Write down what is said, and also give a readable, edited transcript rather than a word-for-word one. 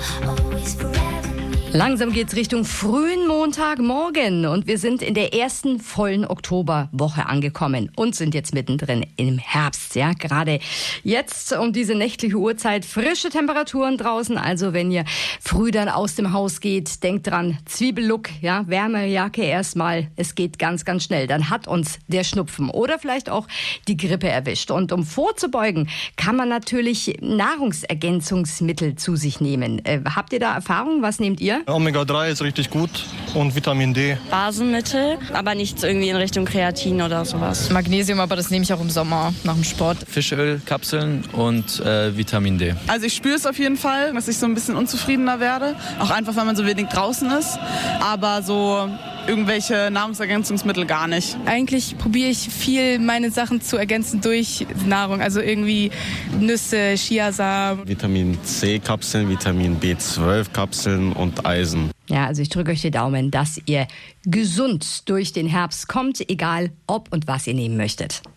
Langsam geht's Richtung frühen Montagmorgen und wir sind in der ersten vollen Oktoberwoche angekommen und sind jetzt mittendrin im Herbst. Ja, gerade jetzt um diese nächtliche Uhrzeit frische Temperaturen draußen. Also wenn ihr früh dann aus dem Haus geht, denkt dran, Zwiebellook, ja, Wärmejacke erstmal. Es geht ganz, ganz schnell. Dann hat uns der Schnupfen oder vielleicht auch die Grippe erwischt. Und um vorzubeugen, kann man natürlich Nahrungsergänzungsmittel zu sich nehmen. Habt ihr da Erfahrung? Was nehmt ihr? Omega-3 ist richtig gut und Vitamin D. Basenmittel, aber nichts irgendwie in Richtung Kreatin oder sowas. Magnesium, aber das nehme ich auch im Sommer nach dem Sport. Fischölkapseln und Vitamin D. Also ich spüre es auf jeden Fall, dass ich so ein bisschen unzufriedener werde. Auch einfach, weil man so wenig draußen ist. Aber so irgendwelche Nahrungsergänzungsmittel gar nicht. Eigentlich probiere ich viel, meine Sachen zu ergänzen durch Nahrung. Also irgendwie Nüsse, Chiasamen. Vitamin C-Kapseln, Vitamin B12-Kapseln und Eisen. Ja, also ich drücke euch die Daumen, dass ihr gesund durch den Herbst kommt, egal ob und was ihr nehmen möchtet.